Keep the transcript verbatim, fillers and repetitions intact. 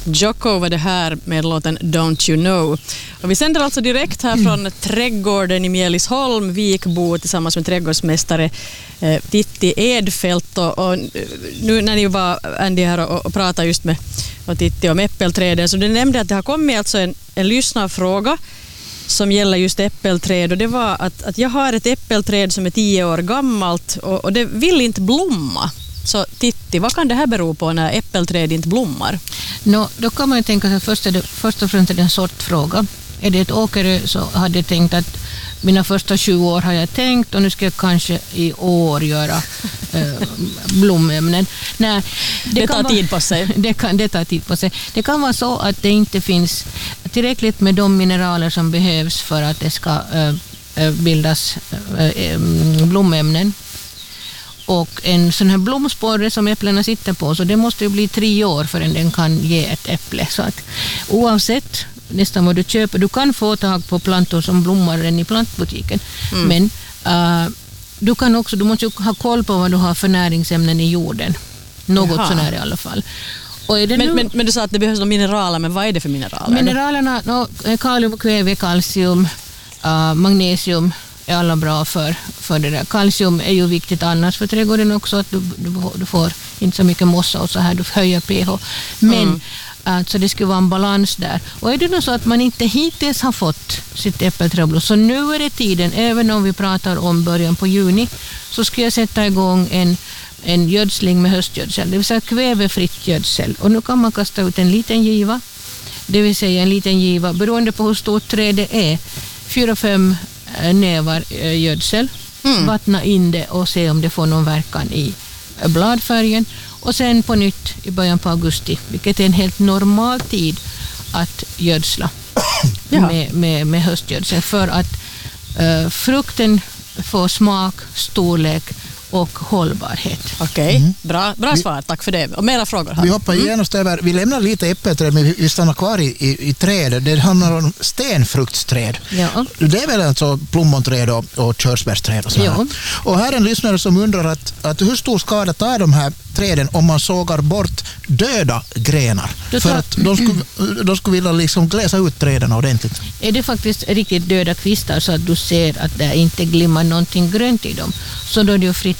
Jocko var det här med låten Don't You Know. Och vi sänder alltså direkt här från trädgården i Mjälisholm, Vikbo, tillsammans med trädgårdsmästare eh, Titti Edfeldt. Och, och nu när ni var Andy här och, och pratade just med och Titti om äppelträden, så du nämnde att det har kommit alltså en, en lyssnarfråga som gäller just äppelträd, och det var att, att jag har ett äppelträd som är tio år gammalt och, och det vill inte blomma. Så Titti, vad kan det här bero på när äppelträd inte blommar? No, då kan man ju tänka sig först, är det, först och främst är det en sortfråga. Är det ett åker så hade jag tänkt att mina första tjugo år har jag tänkt och nu ska jag kanske i år göra eh, blomämnen. Nej, det, det tar tid på sig. Det, kan, det tar tid på sig. Det kan vara så att det inte finns tillräckligt med de mineraler som behövs för att det ska eh, bildas eh, blomämnen. Och en sån här blomsporre som äpplena sitter på, så det måste ju bli tre år förrän den kan ge ett äpple. Så att oavsett nästan vad du köper, du kan få tag på plantor som blommar redan i plantbutiken. Mm. Men uh, du kan också, du måste ju ha koll på vad du har för näringsämnen i jorden. Något Jaha. sånär i alla fall. Och är det men, nu, men, men du sa att det behövs några mineraler, men vad är det för mineraler? Mineralerna, no, kalium, kväve, kalcium, uh, magnesium är alla bra för, för det där. Kalcium är ju viktigt annars för trädgården också, att du, du, du får inte så mycket mossa och så här, du höjer pH. Men mm. alltså det skulle vara en balans där. Och är det nog så att man inte hittills har fått sitt äppelträd, så nu är det tiden, även om vi pratar om början på juni, så ska jag sätta igång en, en gödsling med höstgödsel, det vill säga kvävefritt gödsel. Och nu kan man kasta ut en liten giva, det vill säga en liten giva, beroende på hur stort träd det är, fyra fem nävar gödsel, mm. vattna in det och se om det får någon verkan i bladfärgen, och sen på nytt i början på augusti, vilket är en helt normal tid att gödsla med, med, med höstgödsel, för att uh, frukten får smak, storlek och hållbarhet. Okej, okay. mm. bra, bra svar, tack för det. Och mera frågor här. Vi hoppar genast över, vi lämnar lite äppelträd, men vi stannar kvar i, i, i träd. Det handlar om stenfruktsträd. Ja. Det är väl alltså plommonträd och, och körsbärsträd och så här. Och här är en lyssnare som undrar att, att hur stor skada tar de här träden om man sågar bort döda grenar? Tar... För att de skulle, de skulle vilja liksom gläsa ut träden ordentligt. Är det faktiskt riktigt döda kvistar så att du ser att det inte glimmar någonting grönt i dem, så då är det ju fritt